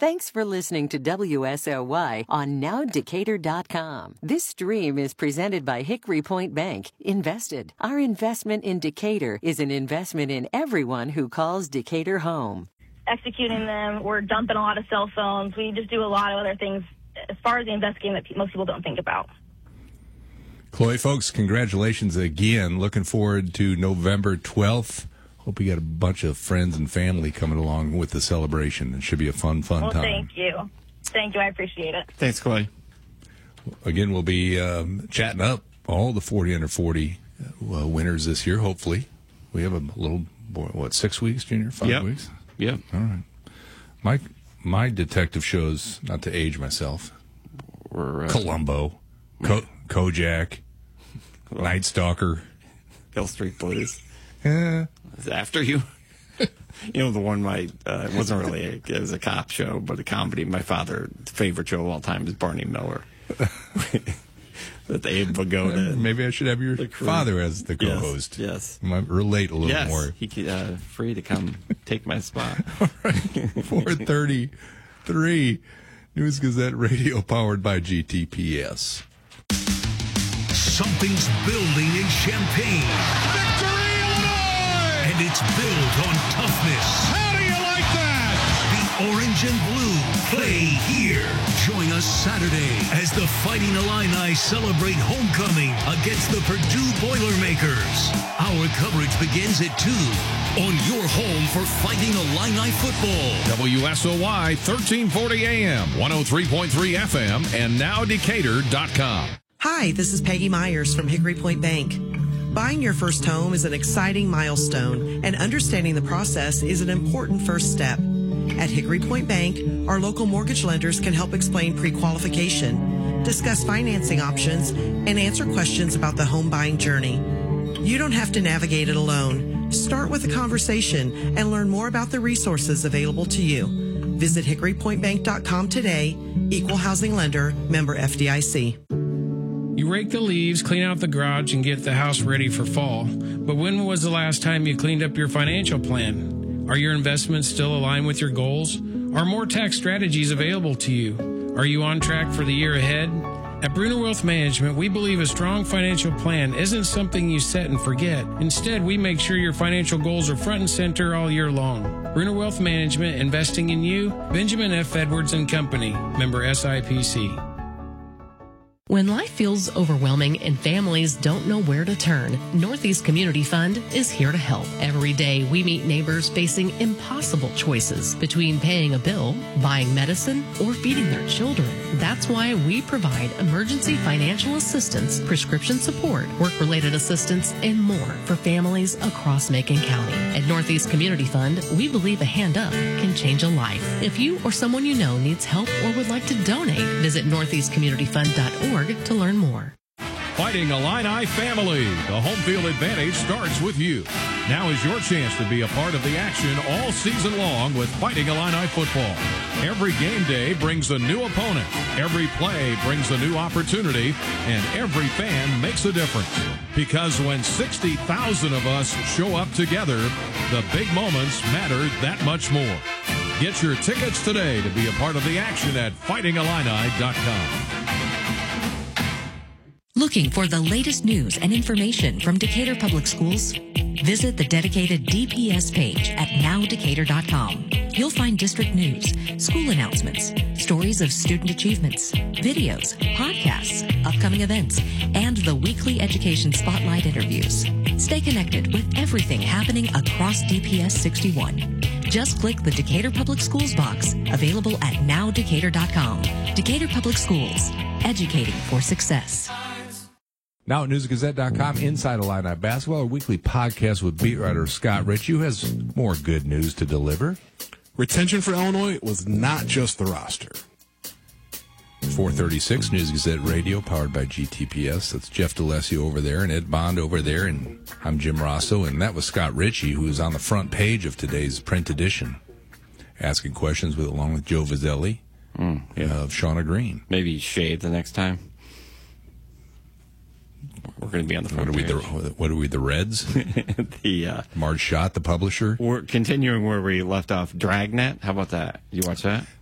Thanks for listening to WSOY on NowDecatur.com. This stream is presented by Hickory Point Bank. Invested. Our investment in Decatur is an investment in everyone who calls Decatur home. Executing them, we're dumping a lot of cell phones. We just do a lot of other things as far as the investigating that most people don't think about. Chloe, folks, congratulations again. Looking forward to November 12th. Hope you got a bunch of friends and family coming along with the celebration. It should be a fun time. Thank you. Thank you. I appreciate it. Thanks, Chloe. Again, we'll be chatting up all the 40 under 40 winners this year, hopefully. We have a little, 6 weeks, Junior? 5 weeks? Yep. All right. My detective shows, not to age myself, were Columbo, Kojak, Night Stalker, Hill Street Blues. Yeah. After you. You know, the one it wasn't really it was a cop show, but a comedy. My father's favorite show of all time is Barney Miller. With Abe Vigoda. Maybe I should have your father as the co-host. Yes. Might relate a little more. He could, free to come take my spot. All right. 433 News Gazette Radio powered by GTPS. Something's building in Champaign. Victory, Illinois! And it's built on toughness. How do you like that? The orange and blue play here. Join us Saturday as the Fighting Illini celebrate homecoming against the Purdue Boilermakers. Our coverage begins at 2 on your home for Fighting Illini football. WSOY 1340 AM, 103.3 FM, and NowDecatur.com. Hi, this is Peggy Myers from Hickory Point Bank. Buying your first home is an exciting milestone, and understanding the process is an important first step. At Hickory Point Bank, our local mortgage lenders can help explain pre-qualification, discuss financing options, and answer questions about the home buying journey. You don't have to navigate it alone. Start with a conversation and learn more about the resources available to you. Visit hickorypointbank.com today. Equal housing lender, member FDIC. You rake the leaves, clean out the garage, and get the house ready for fall. But when was the last time you cleaned up your financial plan? Are your investments still aligned with your goals? Are more tax strategies available to you? Are you on track for the year ahead? At Bruner Wealth Management, we believe a strong financial plan isn't something you set and forget. Instead, we make sure your financial goals are front and center all year long. Bruner Wealth Management, investing in you. Benjamin F. Edwards and Company, member SIPC. When life feels overwhelming and families don't know where to turn, Northeast Community Fund is here to help. Every day, we meet neighbors facing impossible choices between paying a bill, buying medicine, or feeding their children. That's why we provide emergency financial assistance, prescription support, work-related assistance, and more for families across Macon County. At Northeast Community Fund, we believe a hand up can change a life. If you or someone you know needs help or would like to donate, visit northeastcommunityfund.org to learn more. Fighting Illini family. The home field advantage starts with you. Now is your chance to be a part of the action all season long with Fighting Illini football. Every game day brings a new opponent. Every play brings a new opportunity. And every fan makes a difference. Because when 60,000 of us show up together, the big moments matter that much more. Get your tickets today to be a part of the action at fightingillini.com. Looking for the latest news and information from Decatur Public Schools? Visit the dedicated DPS page at NowDecatur.com. You'll find district news, school announcements, stories of student achievements, videos, podcasts, upcoming events, and the weekly education spotlight interviews. Stay connected with everything happening across DPS 61. Just click the Decatur Public Schools box, available at NowDecatur.com. Decatur Public Schools, educating for success. Now at NewsGazette.com, Inside Illini Basketball, a weekly podcast with beat writer Scott Ritchie, who has more good news to deliver. Retention for Illinois was not just the roster. 436 News Gazette Radio, powered by GTPS. That's Jeff DeLessio over there and Ed Bond over there, and I'm Jim Rosso, and that was Scott Ritchie, who is on the front page of today's print edition, asking questions along with Joe Vizzelli of Shauna Green. Maybe shave the next time. We're going to be on the front page. What are we, the Reds? Marge Schott, the publisher? We're continuing where we left off. Dragnet, how about that? You watch that?